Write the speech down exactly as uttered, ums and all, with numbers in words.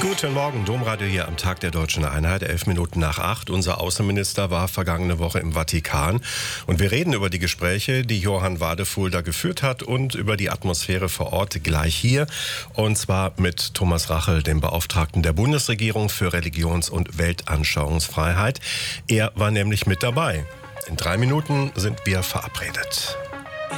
Guten Morgen, Domradio hier am Tag der Deutschen Einheit, elf Minuten nach acht. Unser Außenminister war vergangene Woche im Vatikan und wir reden über die Gespräche, die Johann Wadefuhl da geführt hat und über die Atmosphäre vor Ort gleich hier. Und zwar mit Thomas Rachel, dem Beauftragten der Bundesregierung für Religions- und Weltanschauungsfreiheit. Er war nämlich mit dabei. In drei Minuten sind wir verabredet.